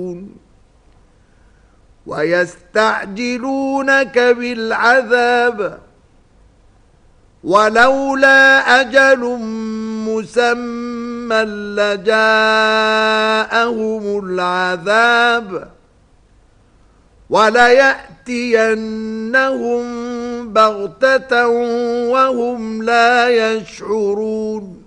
ويستعجلونك بالعذاب ولولا أجل مسمى لجاءهم العذاب وليأتينهم بغتة وهم لا يشعرون